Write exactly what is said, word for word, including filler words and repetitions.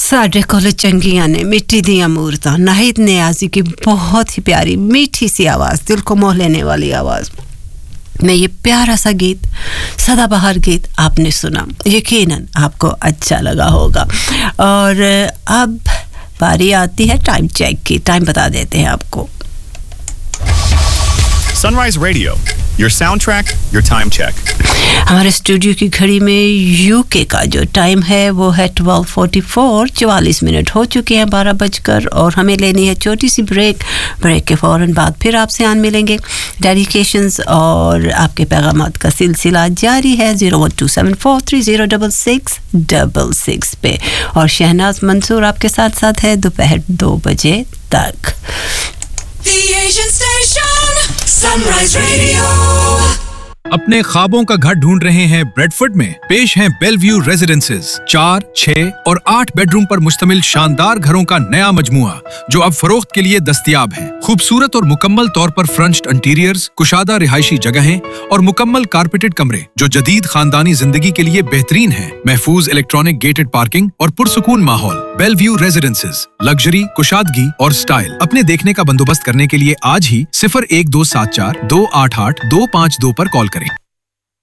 साढ़े कोल चंगियां ने मिट्टी दियां मूरतां नाहिद नियाज़ी की बहुत ही प्यारी मीठी सी आवाज़, दिल को मोह लेने वाली आवाज़ में ये प्यारा सा गीत, सदाबहार गीत आपने सुना, यकीनन आपको अच्छा लगा होगा। और अब बारी आती है टाइम चेक की। टाइम बता देते हैं आपको। Sunrise Radio, your soundtrack, your time check. हमारे स्टूडियो की घड़ी में यूके का जो टाइम है वो है ट्वेल्व फोर्टी फोर, चवालीस मिनट हो चुके हैं, बारह बजकर, और हमें लेनी है छोटी सी ब्रेक। ब्रेक के फ़ौरन बाद फिर आपसे आन मिलेंगे। डेडिकेशंस और आपके पैगामात का सिलसिला जारी है zero one two seven four three zero six six six six पे, और शहनाज मंसूर आपके साथ साथ है दोपहर दो बजे तक। The Asian Station, Sunrise Radio. अपने ख्वाबों का घर ढूंढ रहे हैं ब्रेडफोर्ड में? पेश हैं बेलव्यू रेजिडेंसेज, चार, छह और आठ बेडरूम पर मुश्तमिल शानदार घरों का नया मजमुआ जो अब फरोख्त के लिए दस्तयाब है। खूबसूरत और मुकम्मल तौर पर फ्रंच्ड इंटीरियर्स, कुशादा रिहायशी जगहें और मुकम्मल कारपेटेड कमरे जो जदीद खानदानी जिंदगी के लिए बेहतरीन है। महफूज इलेक्ट्रॉनिक गेटेड पार्किंग और पुरसुकून माहौल। बेलव्यू रेजिडेंसेज, लग्जरी, कुशादगी और स्टाइल। अपने देखने का बंदोबस्त करने के लिए आज ही सिफर एक दो सात चार दो आठ आठ दो पाँच दो पर कॉल करें।